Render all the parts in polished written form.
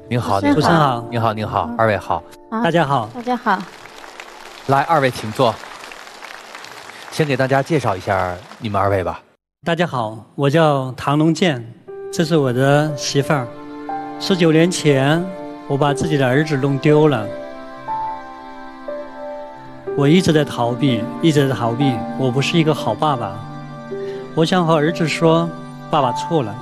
您好， 主持人好， 您好，您好，二位好， 大家好， 大家好。 来，二位请坐。先给大家介绍一下你们二位吧。 大家好，我叫唐龙健，这是我的媳妇儿。19年前，我把自己的儿子弄丢了，我一直在逃避，我不是一个好爸爸。我想和儿子说，爸爸错了。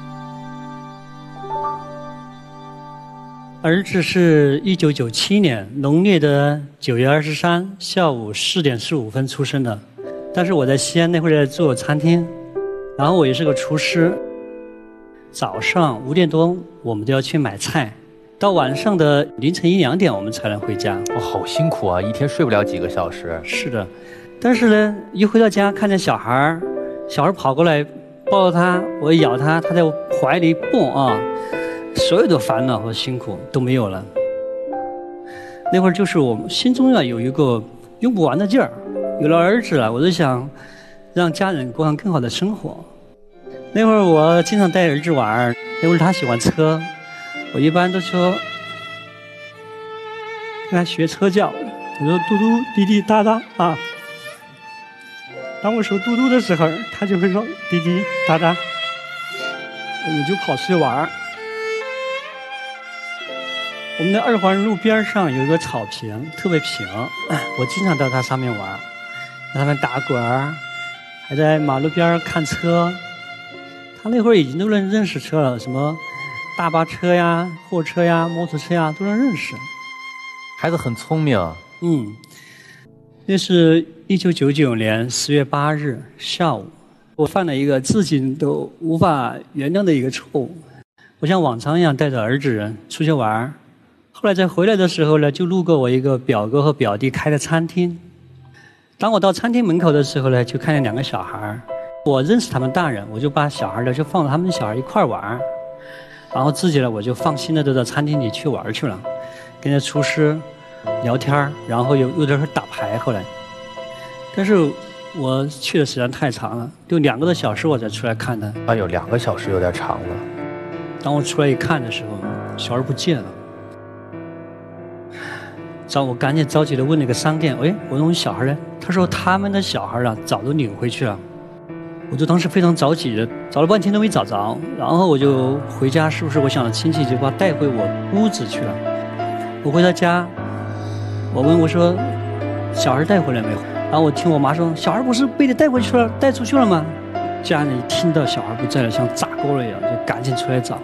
儿子是1997年农历的9月23下午4点15分出生的，但是我在西安那会儿在做餐厅，然后我也是个厨师。早上5点多我们都要去买菜，到晚上的凌晨1、2点我们才能回家。 好辛苦啊，一天睡不了几个小时。 是的，但是呢，一回到家看见小孩跑过来抱着他，我一咬他，他在我怀里蹦啊。所有的烦恼和辛苦都没有了。那会儿就是我们心中有一个用不完的劲儿。有了儿子了，我就想让家人过上更好的生活。那会儿我经常带儿子玩，那会儿他喜欢车，我一般都说跟他学车叫，我说嘟嘟滴滴哒哒啊。当我说嘟嘟的时候，他就会说滴滴哒哒，我们就跑出去玩。我们的2环路边上有一个草坪，特别平，我经常到它上面玩，让他们打滚儿，还在马路边看车。他那会儿已经都能认识车了，什么大巴车呀、货车呀、摩托车呀都能认识。 孩子很聪明。 那是1999年10月8日下午，我犯了一个自己都无法原谅的一个错误。我像往常一样带着儿子出去玩。后来在回来的时候呢，就路过我一个表哥和表弟开的餐厅。当我到餐厅门口的时候呢，就看见2个小孩。我认识他们大人，我就把小孩呢就放着他们小孩一块玩，然后自己呢我就放心的都到餐厅里去玩去了，跟着厨师聊天，然后有的时候打牌。后来，但是我去的时间太长了，就2个多小时我才出来看他。 哎呦，2个小时有点长了。 当我出来一看的时候，小孩不见了。我赶紧着急的问那个商店，我问我小孩呢？他说他们的小孩早都领回去了。我就当时非常着急的，找了半天都没找着，然后我就回家，是不是我想的亲戚就把他带回我屋子去了。我回到家，我问我说小孩带回来没有？然后我听我妈说小孩不是被你带回去了，带出去了吗？家人一听到小孩不在了，像炸锅了一样，就赶紧出来找。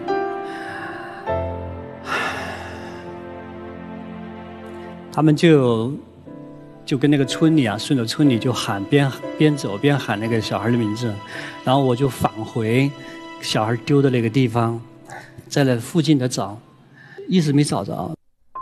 他们就跟那个村里顺着村里就喊，边走边喊那个小孩的名字，然后我就返回小孩丢的那个地方，在那附近的找，一直没找着。